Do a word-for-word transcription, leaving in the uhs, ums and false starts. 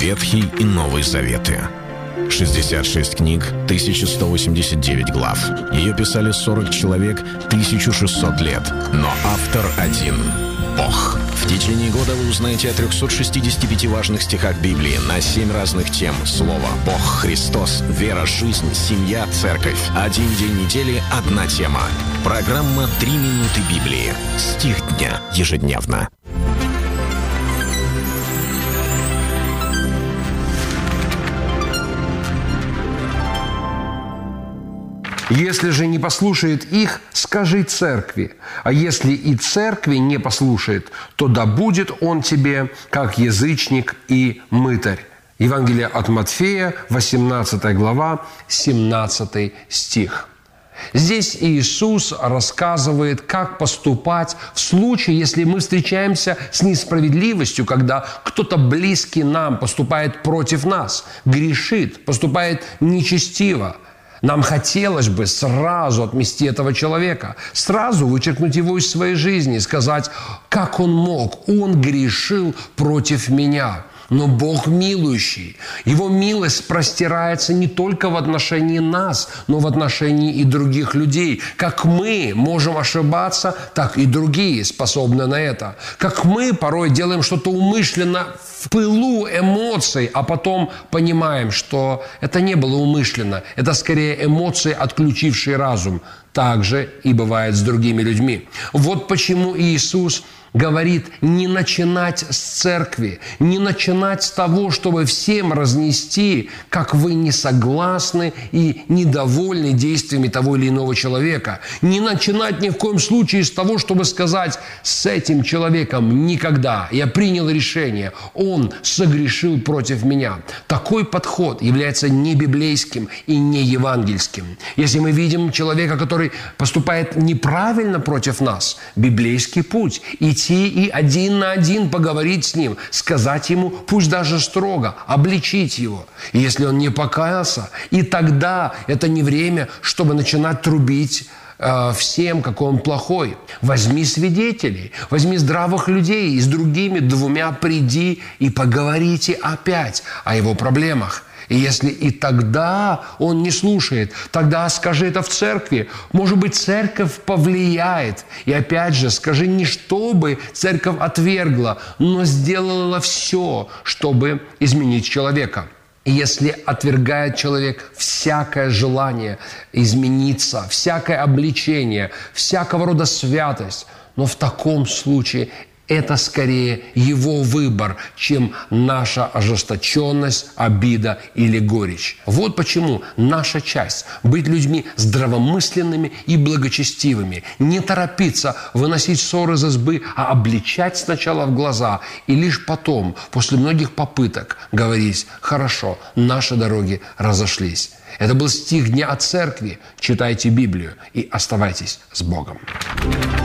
Ветхий и Новый Заветы. шестьдесят шесть книг, тысяча сто восемьдесят девять глав. Ее писали сорок человек, тысяча шестьсот лет. Но автор один – Бог. В течение года вы узнаете о трехстах шестидесяти пяти важных стихах Библии на семь разных тем. Слово, Бог, Христос, вера, жизнь, семья, церковь. Один день недели – одна тема. Программа «Три минуты Библии». Стих дня. Ежедневно. Если же не послушает их, скажи церкви. А если и церкви не послушает, то да будет он тебе, как язычник и мытарь. Евангелие от Матфея, восемнадцатая глава, семнадцатый стих. Здесь Иисус рассказывает, как поступать в случае, если мы встречаемся с несправедливостью, когда кто-то близкий нам поступает против нас, грешит, поступает нечестиво. Нам хотелось бы сразу отмести этого человека, сразу вычеркнуть его из своей жизни, сказать, как он мог, он грешил против меня. Но Бог милующий. Его милость простирается не только в отношении нас, но в отношении и других людей. Как мы можем ошибаться, так и другие способны на это. Как мы порой делаем что-то умышленно в пылу эмоций, а потом понимаем, что это не было умышленно. Это скорее эмоции, отключившие разум. Так же и бывает с другими людьми. Вот почему Иисус говорит не начинать с церкви, не начинать с того, чтобы всем разнести, как вы не согласны и недовольны действиями того или иного человека. Не начинать ни в коем случае с того, чтобы сказать, с этим человеком никогда. Я принял решение, он согрешил против меня. Такой подход является не библейским и не евангельским. Если мы видим человека, который поступает неправильно против нас, библейский путь – идти и один на один поговорить с ним, сказать ему, пусть даже строго, обличить его. И если он не покаялся, и тогда это не время, чтобы начинать трубить э, всем, какой он плохой. Возьми свидетелей, возьми здравых людей, и с другими двумя приди и поговорите опять о его проблемах. И если и тогда он не слушает, тогда скажи это в церкви. Может быть, церковь повлияет. И опять же, скажи не чтобы церковь отвергла, но сделала все, чтобы изменить человека. И если отвергает человек всякое желание измениться, всякое обличение, всякого рода святость, но в таком случае это скорее его выбор, чем наша ожесточенность, обида или горечь. Вот почему наша часть – быть людьми здравомысленными и благочестивыми. Не торопиться выносить ссоры из избы, а обличать сначала в глаза и лишь потом, после многих попыток, говорить «хорошо, наши дороги разошлись». Это был стих дня от церкви. Читайте Библию и оставайтесь с Богом.